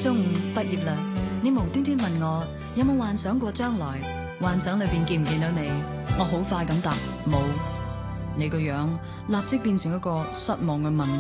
中午畢業啦，你無端端問我有冇幻想過將來，幻想裏邊見唔見到你？我好快咁答冇，你個樣立即變成一個失望嘅問號。